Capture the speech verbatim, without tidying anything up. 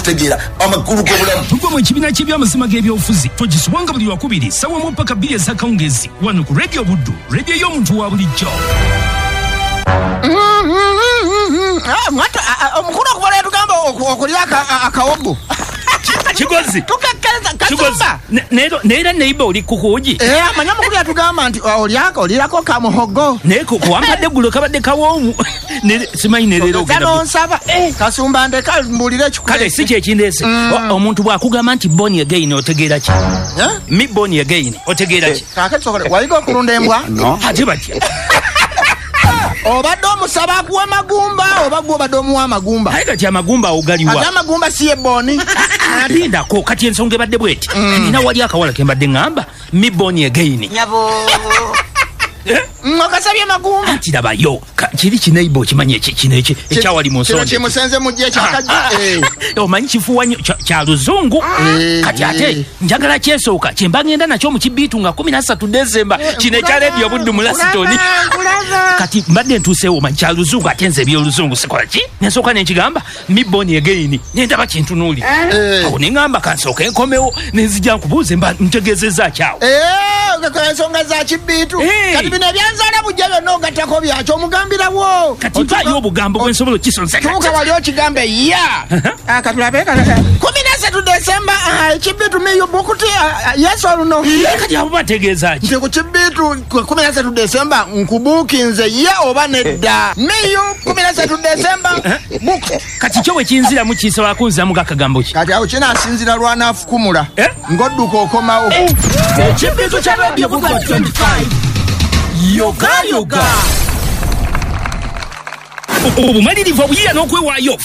okutegeera amakulu g'obulamu. Tugwa mu kibiina ky'ebyamazima g'ebyobufuzi togisubwanga buli wakubiri sawa mu ppaka bbiri ez'akawungeezi wano ku Radio Buddu, radio y'omuntu wa bulijjo. Mwata omukulu okuvala tugamba okulya akawogo. Kigozi. Tukakkereza kasumba. Neera neiba oli kukuugi. Eh amanya mukulu yatugamba nti olyako olirako kamuhogo. Neko kuwampadde ggulo kabadde kawoomu. Simanyi ne leero ogenda. Kano nsaba eh kasumba ndeka mbulire kikule. Kale si kye kindeese. Omuntu bw'akugamba nti born again otegeera ki? Mi born again otegeera ki? Kaakati sokole wayiga okulunda embwa? Ate batya. Obadde omusaba akuwa amagumba oba gwe obadde omuwa amagumba? Aye kati amagumba ogaliwa. Ate amagumba si ye boni. Atindako kati ensonga ebadde bweti. Nina wali akawala ke mbadde ngamba mi born again. Nyabo. Mwakasabye magumba. Ati dabayo kiri kinaibo kimanye kino eki ekyawali mu nsonga. Kino kimusenze mu gye kyakajja. Omanyi kifuwanyo kya luzungu. Kati ate njagala kyesooka kyemba ngenda nakyo mu kibiitu nga kumi na ssatu Desemba kino ekya Radio Buddu mu Lasitoni. Kati mbadde ntuuseewo omanyi kya luzungu ate nze ebyoluzungu sikola ki? Nensooka nenkigamba mi born again nendaba kintunuuli. Awo neŋŋamba kansooka enkomewo nenzija nkubuuze mba ntegeezezza kyawo. Ensonga za kibiitu. Kati bino ebyanzaala bujja byonna ogattako byakyo omugambirawo. Kati mpaayo obugambo bwe nsobola okisonseka. Tuuka wali okigambe ya. Katulabe kumi na ssatu Desemba ekibiitu miyo bukuti yes or no? Kati abo bategeeza ki? Nti ku kibiitu kumi na ssatu Desemba nkubuukinze ye oba nedda. Miyo kumi na ssatu Desemba buku. Kati kyo bwe kinziramu kisobola kunziramu gakagambo ki? Kati awo kinaasinzira lwanaafukumula ng'odduka okomawo. Ekibiitu kya Radio Buddu twenty-five. Yoga yoga. Obumalirivu obuyiiya n'okwewaayo